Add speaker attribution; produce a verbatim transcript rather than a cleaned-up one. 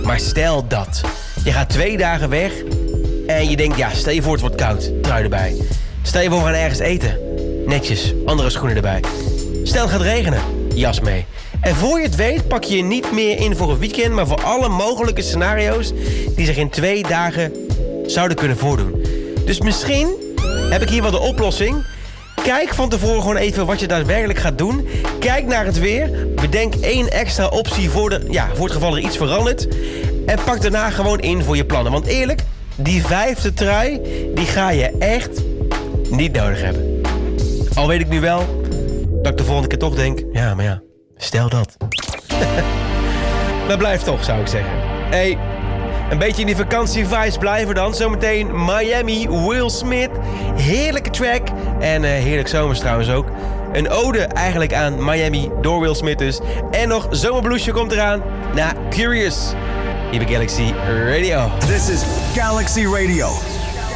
Speaker 1: Maar stel dat. Je gaat twee dagen weg en je denkt, ja, stel je voor het wordt koud. Trui erbij. Stel je voor we gaan ergens eten. Netjes, andere schoenen erbij. Stel het gaat regenen. Jas mee. En voor je het weet pak je je niet meer in voor een weekend, maar voor alle mogelijke scenario's die zich in twee dagen zouden kunnen voordoen. Dus misschien heb ik hier wel de oplossing. Kijk van tevoren gewoon even wat je daadwerkelijk gaat doen. Kijk naar het weer. Bedenk één extra optie voor, de, ja, voor het geval er iets verandert. En pak daarna gewoon in voor je plannen. Want eerlijk, die vijfde trui, die ga je echt niet nodig hebben. Al weet ik nu wel dat ik de volgende keer toch denk, ja, maar ja, stel dat. Maar blijf toch, zou ik zeggen. Hey, een beetje in die vakantie-vibes blijven dan. Zometeen Miami, Will Smith. Heerlijke track. En uh, heerlijk zomers trouwens ook. Een ode eigenlijk aan Miami door Will Smith dus. En nog Zomerbloesje komt eraan. Na Curious. Hier bij Galaxy Radio.
Speaker 2: This is Galaxy Radio.